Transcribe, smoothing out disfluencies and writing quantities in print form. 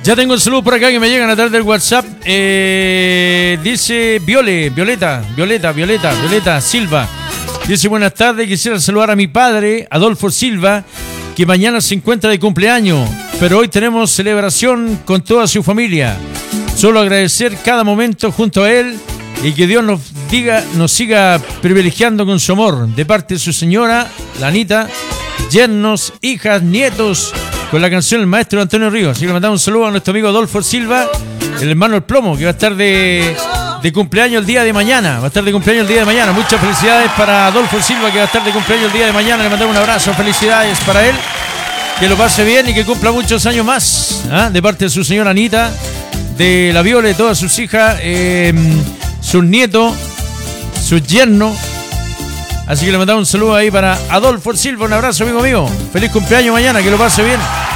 Ya tengo el saludo por acá que me llegan a través del WhatsApp. Dice Violeta Silva. Dice: buenas tardes, quisiera saludar a mi padre, Adolfo Silva, que mañana se encuentra de cumpleaños, pero hoy tenemos celebración con toda su familia. Solo agradecer cada momento junto a él y que Dios nos siga privilegiando con su amor, de parte de su señora, la Anita, yernos, hijas, nietos, con la canción El Maestro Antonio Ríos. Así que le mandamos un saludo a nuestro amigo Adolfo Silva, el hermano del plomo, que va a estar de cumpleaños el día de mañana. Muchas felicidades para Adolfo Silva, que va a estar de cumpleaños el día de mañana. Le mandamos un abrazo, felicidades para él, que lo pase bien y que cumpla muchos años más, de parte de su señora Anita, de la Viole, de todas sus hijas, sus nietos, sus yernos. Así que le mandamos un saludo ahí para Adolfo Silva. Un abrazo, amigo mío. Feliz cumpleaños mañana, que lo pase bien.